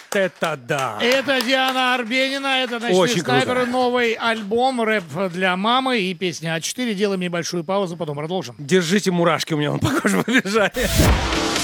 это да. Это Диана Арбенина, это «Ночные Очень снайперы», круто. новый альбом, рэп для мамы и песня А4. Делаем небольшую паузу, потом продолжим. Держите мурашки, у меня он по коже побежали.